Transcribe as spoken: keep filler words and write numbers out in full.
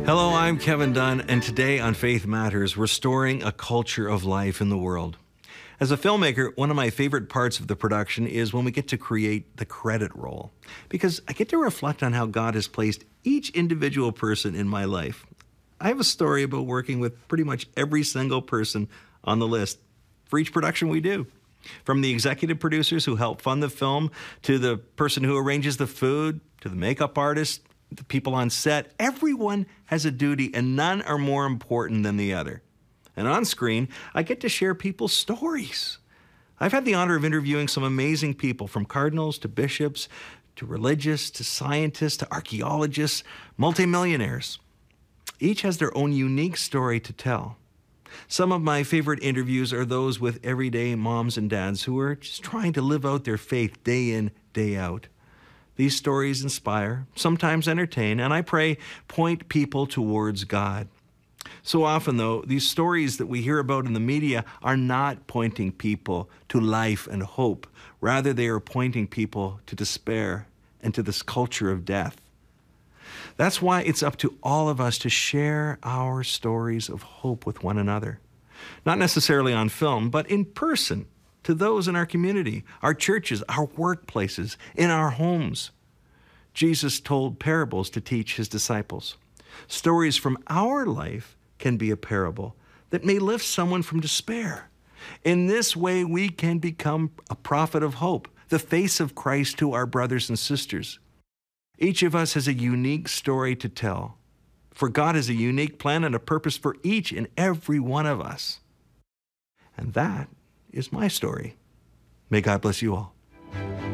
Hello, I'm Kevin Dunn, and today on Faith Matters, restoring a culture of life in the world. As a filmmaker, one of my favorite parts of the production is when we get to create the credit roll, because I get to reflect on how God has placed each individual person in my life. I have a story about working with pretty much every single person on the list for each production we do. From the executive producers who help fund the film, to the person who arranges the food, to the makeup artist, the people on set, everyone has a duty and none are more important than the other. And on screen, I get to share people's stories. I've had the honor of interviewing some amazing people, from cardinals to bishops, to religious, to scientists, to archaeologists, multimillionaires. Each has their own unique story to tell. Some of my favorite interviews are those with everyday moms and dads who are just trying to live out their faith day in, day out. These stories inspire, sometimes entertain, and I pray point people towards God. So often, though, these stories that we hear about in the media are not pointing people to life and hope. Rather, they are pointing people to despair and to this culture of death. That's why it's up to all of us to share our stories of hope with one another. Not necessarily on film, but in person, to those in our community, our churches, our workplaces, in our homes. Jesus told parables to teach his disciples. Stories from our life can be a parable that may lift someone from despair. In this way, we can become a prophet of hope, the face of Christ to our brothers and sisters. Each of us has a unique story to tell, for God has a unique plan and a purpose for each and every one of us. And that is my story. May God bless you all.